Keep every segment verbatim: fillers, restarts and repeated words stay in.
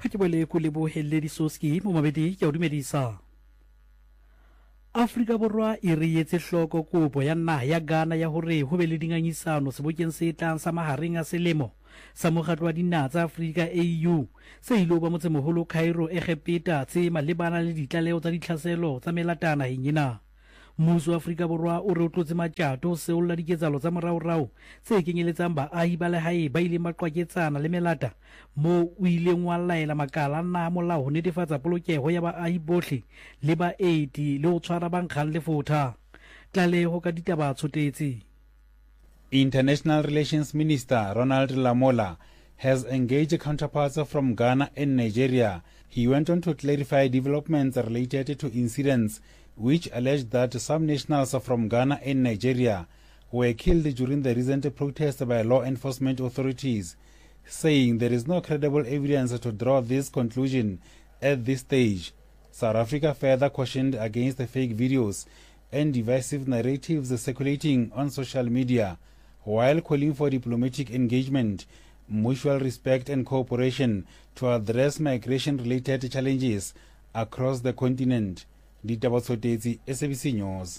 ha ke bole ko lebohelle Disoski mo mabedi ke o dumedisa. Afrika Borwa e re etse hloko kopo ya naha ya Ghana ya hore ho be le dingangisano sebokeng se tlang sa mahareng a selemo sa mokgatlo wa dinaha tsa Afrika A U se ilo ba motsemoholo Cairo Egepeta tse malebana le ditlaleho tsa ditlhaselo tsa melatana hinyena. Mmuso wa Afrika Borwa o re o tlotse matjato se o la diketsalo tsa moraorao tse kenyeletsang baahi ba lehae ba ileng ba qwaketsana le melata mo o ileng wa laela makala na molao ho netefatsa polokeho ya baahi bohle le baeti le ho tshwara ba nkgang lefotha. Tlaleho ka ditaba tshotetse. International Relations Minister Ronald Lamola has engaged counterparts from Ghana and Nigeria. He went on to clarify developments related to incidents which alleged that some nationals from Ghana and Nigeria were killed during the recent protest by law enforcement authorities, saying there is no credible evidence to draw this conclusion at this stage. South Africa further cautioned against the fake videos and divisive narratives circulating on social media, while calling for diplomatic engagement, mutual respect and cooperation to address migration-related challenges across the continent. Ditaba Tsotetse, S A B C News.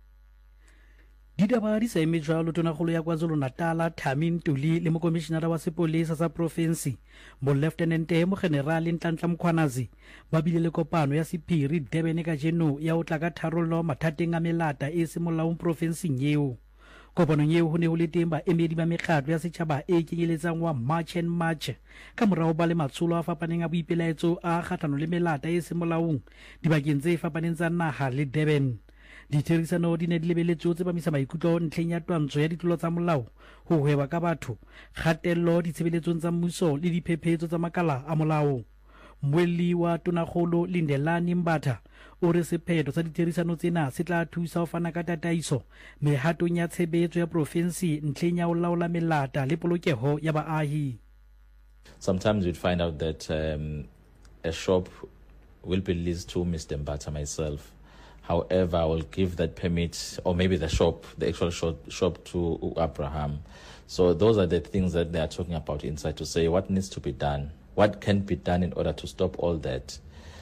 Ditaba di sa eme jwalo tonakgolo ya KwaZulu-Natal Thamin Tuli le mokomishenara wa sepolesa sa province mo Lieutenant mo General Nhlanhla Mkhwanazi ba bile le kopano ya sephiri Durban ka jeno ya o tla ka tharollo mathateng a melata e se molaong provinceng eo. Kopanong eo ho ne ho le teng baemedi ba mekgatlo ya setjhaba e kenyeletsang wa March and March ka morao ba le matsholo a fapaneng a boipelaetso a kgahlano le melata e se molaong dibakeng tse fapaneng tsa naha le Durban. Ditherisano di ne di lebeletswe tse bamisa maikutlo ntlheng ya twantsho ya ditlolo tsa molao ho hweba ka batho, kgatello ditshebeletsong tsa mmuso le diphephetso tsa makala a molao. Mweli wa tonakgolo Lindelani Mbatha o re sephetho sa ditherisano tsena se tla thusa ho fana ka tataiso mehatong ya tshebetso ya province ntlheng ya ho laola melata le polokeho ya baahi. Sometimes you'd find out that um, a shop will be leased to Mister Mbatha myself. However, I will give that permit, or maybe the shop, the actual shop, shop to Abraham. So those are the things that they are talking about inside to say what needs to be done. What can be done in order to stop all that?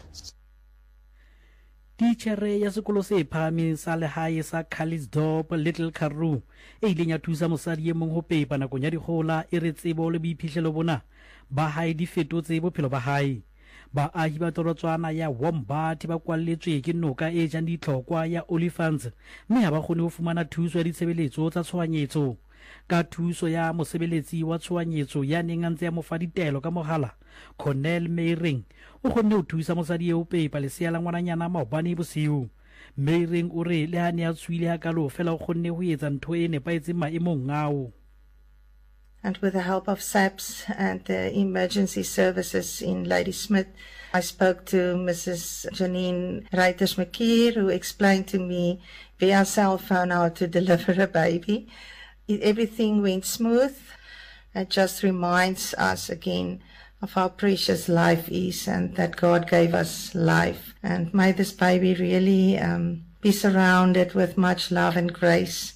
Tichere ya sekolo se phahameng sa lehae sa Kalisdorp Little Karoo e ileng ya thusa mosadi e mong ho pepa nakong ya dikgola e re tsebo le boiphihlelo bona ba hae di fetotse bophelo ba hae. Baahi ba torotswana ya Wombat ba kwalletswe ke noka e jang ditlhokwa ya Olifants mme ha ba kgone ho fumana thuso ya ditshebeletso tsa tshohanyetso. Ka thuso ya mosebeletsi wa tshohanyetso ya neng a ntse ya mo fa ditelo ka mohala, Cornel Meyring o kgonne ho thusa mosadi eo pepa lesea la ngwananyana maobane bosiu. Meyring o re le ha ne a tswile hakalo fela o kgonne ho etsa ntho e nepahetseng maemong ao. And with the help of S A P S and the emergency services in Ladysmith, I spoke to Missus Janine Reiters-McKeer, who explained to me via cell phone how to deliver a baby. It, everything went smooth. It just reminds us again of how precious life is and that God gave us life. And may this baby really um, be surrounded with much love and grace.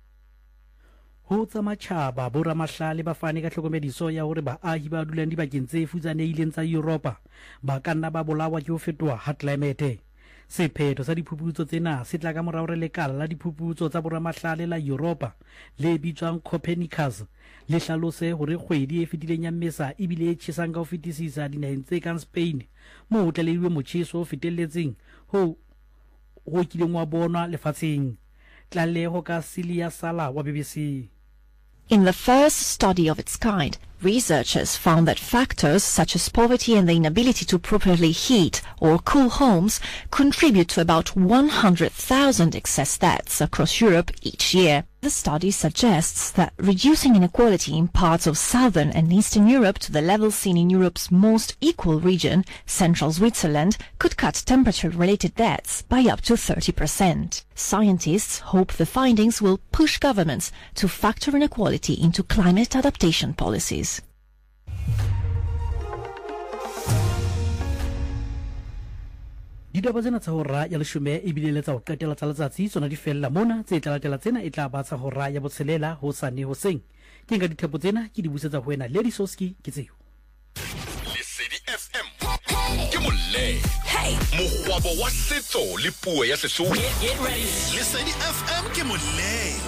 Ho tsa matjhaba bo ramahlale ba fane ka tlhokomediso ya hore baahi ba dulang dibakeng tse futsanehileng tsa Europa ba ka nna ba bolawa ke ho fetoha ha climate. Sephetho sa diphuputso tsena se tla ka morao re lekala la diphuputso tsa boramahlale la Europa le bitswang Copernicus le hlalose hore kgwedi e fetileng ya Mmesa e bile e tjhesang ka ho fetisisa dinaheng tse kang Spain moo ho tlalehilwe motjheso o fetelletseng ho ho kileng wa bonwa lefatsheng. Tlaleho ka Celia Sala wa B B C. In the first study of its kind, researchers found that factors such as poverty and the inability to properly heat or cool homes contribute to about one hundred thousand excess deaths across Europe each year. The study suggests that reducing inequality in parts of southern and eastern Europe to the level seen in Europe's most equal region, central Switzerland, could cut temperature-related deaths by up to thirty percent. Scientists hope the findings will push governments to factor inequality into climate adaptation policies. Ditaba tsena tsa hora ya leshome e bile le tsa ho qetela tsa letsatsi tsona di fella mona tse tla latela tsena e tla ba tsa hora ya botshelela ho sane hoseng ke nka dithepo tsena ke di busetsa ho wena Lady Soski ke tseo Lesedi F M. moabo wa setso le puo ya Sesotho. Lesedi F M ke moleng.